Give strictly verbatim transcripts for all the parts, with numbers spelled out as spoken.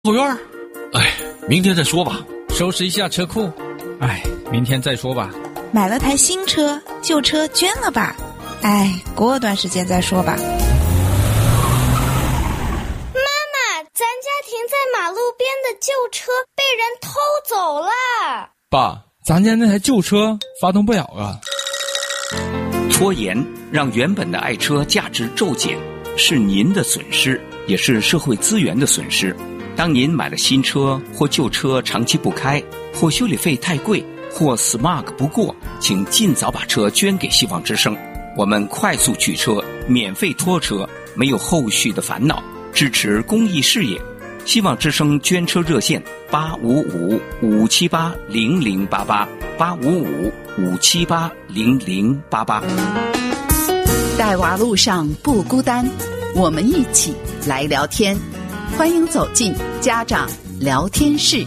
后院，哎，明天再说吧。 收拾一下车库，哎，明天再说吧。 买了台新车，旧车捐了吧，哎，过段时间再说吧。妈妈，咱家停在马路边的旧车被人偷走了。 爸，咱家那台旧车发动不了啊。 拖延让原本的爱车价值骤减，是您的损失，也是社会资源的损失。当您买了新车或旧车长期不开，或修理费太贵，或 S M A R T 不过，请尽早把车捐给希望之声，我们快速取车，免费拖车，没有后续的烦恼，支持公益事业。希望之声捐车热线八五五五七八零零八八八五五五七八零零八八。 带娃路上不孤单，我们一起来聊天，欢迎走进家长聊天室。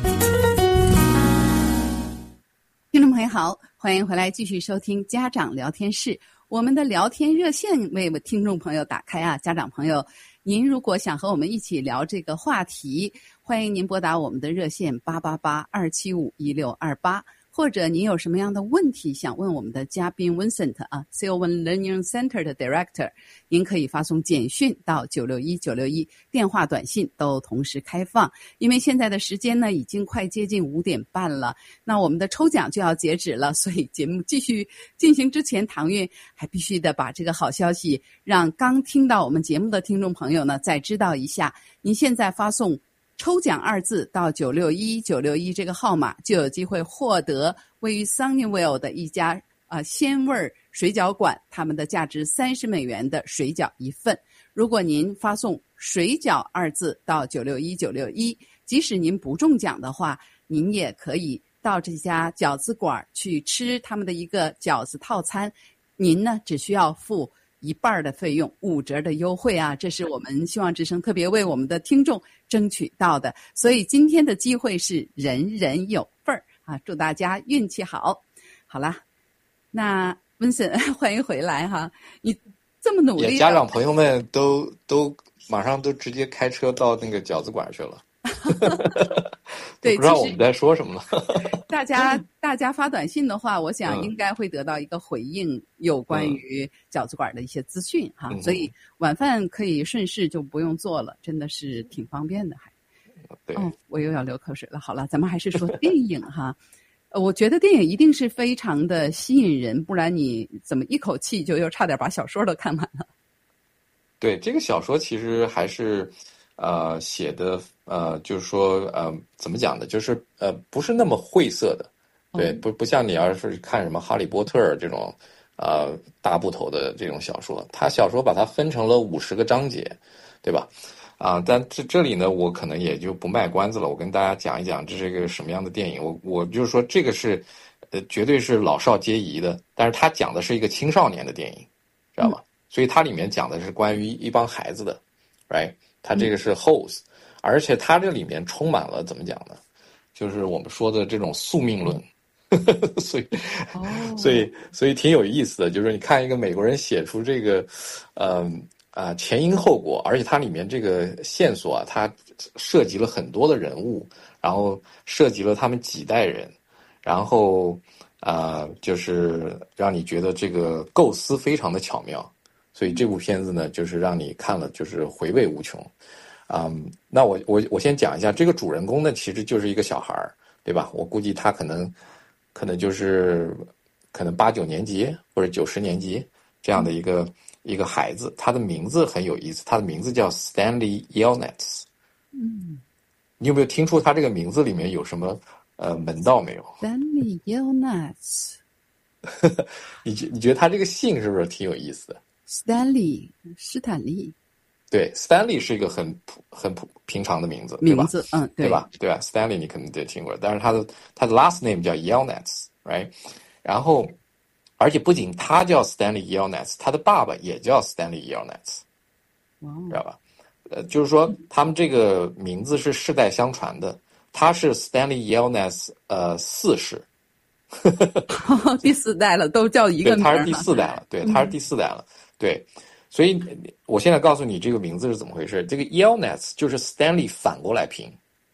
听众朋友好，欢迎回来继续收听家长聊天室。我们的聊天热线为听众朋友打开啊，家长朋友，您如果想和我们一起聊这个话题，欢迎您拨打我们的热线八八八二七五一六二八，或者您有什么样的问题想问我们的嘉宾 Vincent 啊 C O One Learning Center 的 Director， 您可以发送简讯到九六一九六一，电话短信都同时开放。因为现在的时间呢已经快接近五点半了，那我们的抽奖就要截止了，所以节目继续进行之前，唐韵还必须的把这个好消息让刚听到我们节目的听众朋友呢再知道一下。您现在发送抽奖二字到九六一九六一这个号码，就有机会获得位于 Sunnyvale 的一家呃鲜味水饺馆，他们的价值三十美元的水饺一份。如果您发送水饺二字到九六一九六一，即使您不中奖的话，您也可以到这家饺子馆去吃他们的一个饺子套餐，您呢只需要付一半的费用，五折的优惠啊！这是我们希望之声特别为我们的听众争取到的，所以今天的机会是人人有份儿啊！祝大家运气好。好啦，那温森欢迎回来哈！你这么努力， 家长朋友们都都马上都直接开车到那个饺子馆去了。 对， 不知道我们在说什么了。 大家大家发短信的话，我想应该会得到一个回应，有关于饺子馆的一些资讯哈、嗯，所以晚饭可以顺势就不用做了，真的是挺方便的还。 对， 哦，我又要流口水了。好了，咱们还是说电影哈。呃，我觉得电影一定是非常的吸引人，不然你怎么一口气就又差点把小说都看完了？ 对，这个小说其实还是呃写的呃，就是说呃怎么讲呢？就是呃不是那么晦涩的，对，不不像你要是看什么《哈利波特》这种呃大部头的这种小说，他小说把它分成了五十个章节，对吧？啊，但这这里呢，我可能也就不卖关子了，我跟大家讲一讲这是个什么样的电影。我我就是说这个是呃绝对是老少皆宜的，但是他讲的是一个青少年的电影，知道吧？嗯、所以它里面讲的是关于一帮孩子的 ，right？ 它这个是 Holes，、嗯、而且它这里面充满了怎么讲呢？就是我们说的这种宿命论。所以，哦、所以，所以挺有意思的。就是你看一个美国人写出这个，呃啊、呃、前因后果，而且它里面这个线索啊，它涉及了很多的人物，然后涉及了他们几代人，然后啊、呃、就是让你觉得这个构思非常的巧妙。所以这部片子呢，就是让你看了就是回味无穷。嗯，那我我我先讲一下这个主人公呢，其实就是一个小孩儿，对吧？我估计他可能。可能就是可能八九年级或者九十年级这样的一个、嗯、一个孩子，他的名字很有意思，他的名字叫 Stanley Yelnats。嗯，你有没有听出他这个名字里面有什么呃门道没有 ？Stanley Yelnats， 你你觉得他这个姓是不是挺有意思的 ？Stanley 斯坦利。 对 ，Stanley 是一个很普很普平常的名字， 名字，嗯， 对吧？对吧 ？Stanley 你可能得听过，但是他的他的 last name 叫 Yelnats，right？ 然后，而且不仅他叫 Stanley Yelnats， 他的爸爸也叫 Stanley Yelnats， 知道吧？呃，就是说他们这个名字是世代相传的。他是 Stanley Yelnats 呃四世， 第四代了，都叫一个名儿了。 对，他是第四代了，对，他是第四代了，对。所以我现在告诉你这个名字是怎么回事。这个 Yelnats 就是 Stanley 反过来拼